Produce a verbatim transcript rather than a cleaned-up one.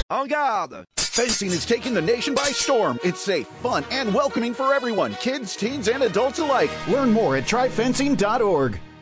En garde! Fencing is taking the nation by storm. It's safe, fun, and welcoming for everyone, kids, teens, and adults alike. Learn more at try fencing dot org.